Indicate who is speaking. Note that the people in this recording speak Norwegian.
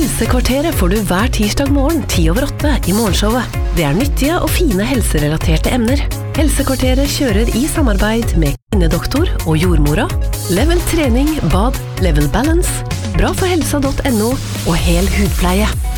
Speaker 1: Helsekvarteret får du hver tirsdag morgen 7:10 i morgenshowet. Det nyttige og fine helserelaterte emner. Helsekvarteret kjører i samarbeid med kvinnedoktor og jordmora, Level trening, bad, Level balance, bra for helsa.no og hel hudpleie.